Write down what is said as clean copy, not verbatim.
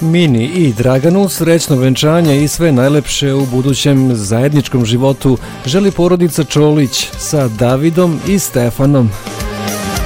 Mini i Draganu srećno venčanje i sve najlepše u budućem zajedničkom životu želi porodica Čolić sa Davidom i Stefanom.